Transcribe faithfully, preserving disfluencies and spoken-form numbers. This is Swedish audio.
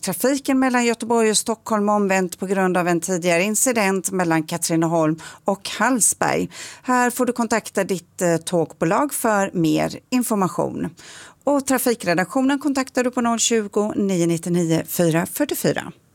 trafiken mellan Göteborg och Stockholm omvänt på grund av en tidigare incident mellan Katrineholm och Hallsberg. Här får du kontakta ditt eh, tågbolag för mer information. Och trafikredaktionen kontaktar du på noll tjugo, nio nio nio, fyra fyra fyra.